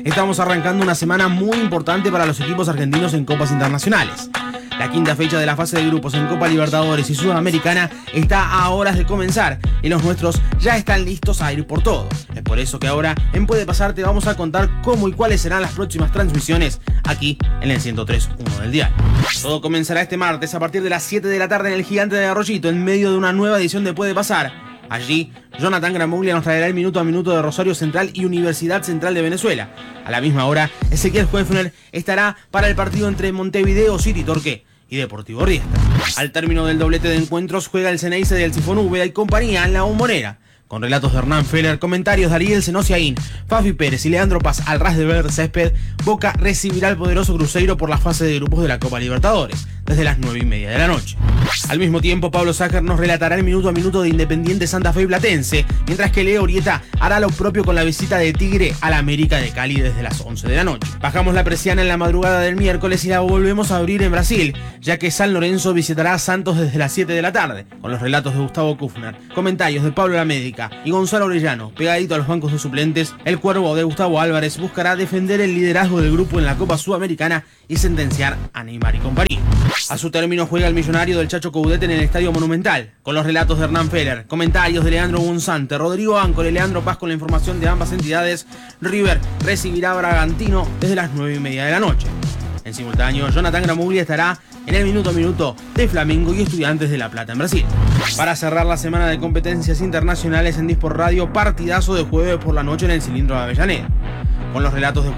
Estamos arrancando una semana muy importante para los equipos argentinos en copas internacionales. La quinta fecha de la fase de grupos en Copa Libertadores y Sudamericana está a horas de comenzar y los nuestros ya están listos a ir por todo. Es por eso que ahora en Puede Pasar te vamos a contar cómo y cuáles serán las próximas transmisiones aquí en el 103.1 del dial. Todo comenzará este martes a partir de las 7 de la tarde en el Gigante de Arroyito en medio de una nueva edición de Puede Pasar. Allí, Jonathan Gramuglia nos traerá el minuto a minuto de Rosario Central y Universidad Central de Venezuela. A la misma hora, Ezequiel Hoefner estará para el partido entre Montevideo City Torque y Deportivo Riestra. Al término del doblete de encuentros juega el Ceneice del Sifón Úbeda y compañía en la Bombonera. Con relatos de Hernán Feller, comentarios de Ariel Senosiaín, Fafi Pérez y Leandro Paz al ras de verde césped, Boca recibirá al poderoso Cruzeiro por la fase de grupos de la Copa Libertadores, desde las 9:30 de la noche. Al mismo tiempo, Pablo Sácer nos relatará el minuto a minuto de Independiente Santa Fe y Platense, mientras que Leo Orieta hará lo propio con la visita de Tigre a la América de Cali desde las 11 de la noche. Bajamos la persiana en la madrugada del miércoles y la volvemos a abrir en Brasil, ya que San Lorenzo visitará a Santos desde las 7 de la tarde, con los relatos de Gustavo Kufner, comentarios de Pablo Lamédica y Gonzalo Orellano, pegadito a los bancos de suplentes. El cuervo de Gustavo Álvarez buscará defender el liderazgo del grupo en la Copa Sudamericana y sentenciar a Neymar y compañía. A su término juega el millonario del Chacho Coudet en el Estadio Monumental, con los relatos de Hernán Feller, comentarios de Leandro Gonzante, Rodrigo Áncora y Leandro Paz con la información de ambas entidades. River recibirá a Bragantino desde las 9:30 de la noche. En simultáneo, Jonathan Gramuglia estará en el minuto a minuto de Flamengo y Estudiantes de La Plata en Brasil. Para cerrar la semana de competencias internacionales en Disport Radio, partidazo de jueves por la noche en el Cilindro de Avellaneda, con los relatos de